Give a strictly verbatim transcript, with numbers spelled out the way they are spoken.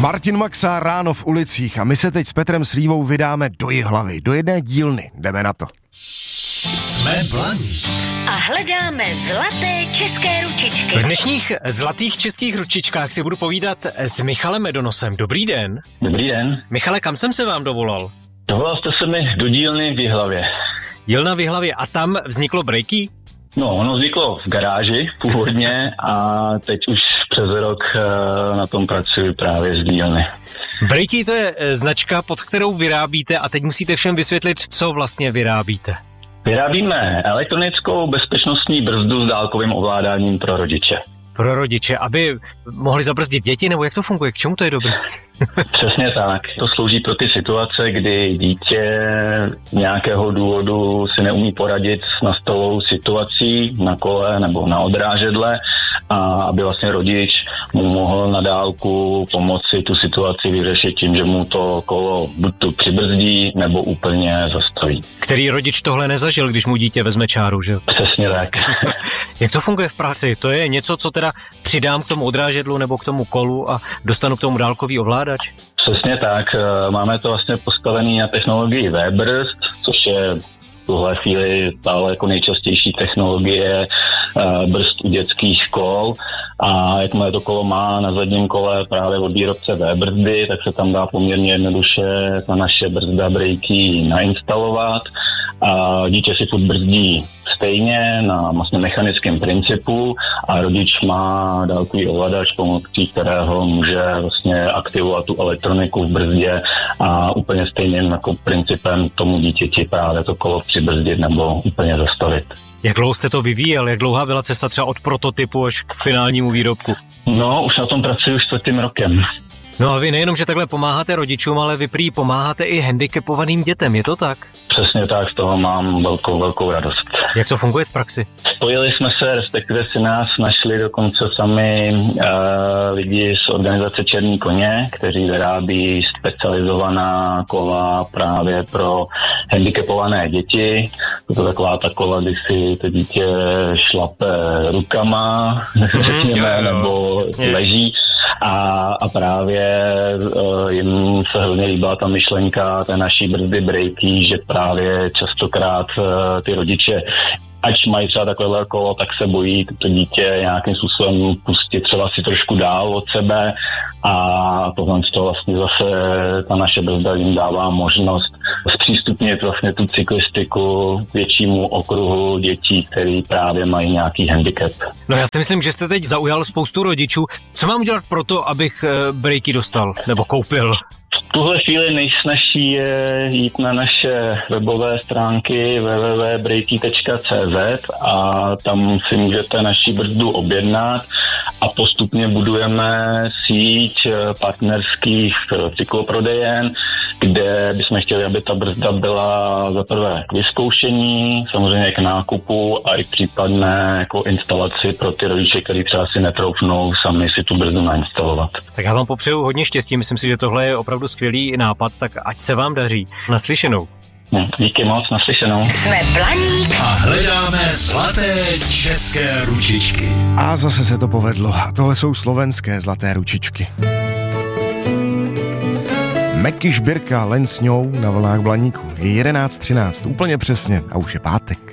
Martin Maxa, Ráno v ulicích, a my se teď s Petrem Slívou vydáme do Jihlavy, do jedné dílny. Jdeme na to. Jsme Blaník a hledáme zlaté české ručičky. V dnešních zlatých českých ručičkách si budu povídat s Michalem Medonosem. Dobrý den. Dobrý den. Michale, kam jsem se vám dovolal? Dovolal jste se mi do dílny v Jihlavě. Dílna v Jihlavě, a tam vzniklo Breaky? No, ono vzniklo v garáži původně a teď už přes rok na tom pracuji právě z dílny. Breaky, to je značka, pod kterou vyrábíte, a teď musíte všem vysvětlit, co vlastně vyrábíte. Vyrábíme elektronickou bezpečnostní brzdu s dálkovým ovládáním pro rodiče. Pro rodiče, aby mohli zabrzdit děti, nebo jak to funguje? K čemu to je dobré? Přesně tak. To slouží pro ty situace, kdy dítě z nějakého důvodu si neumí poradit s nastalou situací na kole nebo na odrážedle, a aby vlastně rodič mu mohl na dálku pomoci tu situaci vyřešit tím, že mu to kolo buď tu přibrzdí nebo úplně zastaví. Který rodič tohle nezažil, když mu dítě vezme čáru, že? Přesně tak. Jak to funguje v praxi? To je něco, co teda přidám k tomu odrážedlu nebo k tomu kolu a dostanu k tomu dálkový ovládač? Přesně tak. Máme to vlastně postavený na technologii V-brzd, což je v tuhle chvíli stále jako nejčastější technologie uh, brzd u dětských kol, a jakmile to kolo má na zadním kole právě od výrobce V-brzdy, tak se tam dá poměrně jednoduše ta naše brzda Breaky nainstalovat a dítě si furt brzdí stejně na vlastně mechanickém principu a rodič má dálkový ovladač, pomocí kterého může vlastně aktivovat tu elektroniku v brzdě a úplně stejným jako principem tomu dítěti právě to kolo přibrzdit nebo úplně zastavit. Jak dlouho jste to vyvíjel? Jak dlouhá byla cesta třeba od prototypu až k finálnímu výrobku? No, už na tom pracuji už čtvrtým rokem. No a vy nejenom, že takhle pomáháte rodičům, ale vy prý pomáháte i handicapovaným dětem, je to tak? Přesně tak, z toho mám velkou, velkou radost. Jak to funguje v praxi? Spojili jsme se, respektive si nás našli dokonce sami uh, lidi z organizace Černý koně, kteří vyrábí specializovaná kola právě pro handicapované děti. To je taková ta kola, kdy si to dítě šlape rukama, řekněme, mm, nebo jasně. leží. A, a právě uh, jim se hodně líbila ta myšlenka té naší brzdy Breaky, že právě častokrát uh, ty rodiče, ať mají třeba takové kolo, tak se bojí to dítě nějakým způsobem pustit třeba si trošku dál od sebe, a tohle z toho vlastně zase ta naše brzda jim dává možnost zpřístupnit vlastně tu cyklistiku většímu okruhu dětí, který právě mají nějaký handicap. No já si myslím, že jste teď zaujal spoustu rodičů. Co mám udělat pro to, abych Breaky dostal nebo koupil? V tuhle chvíli nejsnažší je jít na naše webové stránky w w w tečka breaky tečka c z a tam si můžete naši brzdu objednat a postupně budujeme síť partnerských cykloprodejen, kde bychom chtěli, aby ta brzda byla za prvé k vyzkoušení, samozřejmě k nákupu a i případné jako instalaci pro ty rodiče, kteří třeba si netroufnou sami si tu brzdu nainstalovat. Tak já vám popřeju hodně štěstí, myslím si, že tohle je opravdu skvělý nápad, tak ať se vám daří. Naslyšenou. No, díky moc, naslyšenou. Jsme Blaník a hledáme zlaté české ručičky. A zase se to povedlo. A tohle jsou slovenské zlaté ručičky. Meky Žbírka, Len s ňou na vlnách Blaníku. Je jedenáct třináct, úplně přesně, a už je pátek.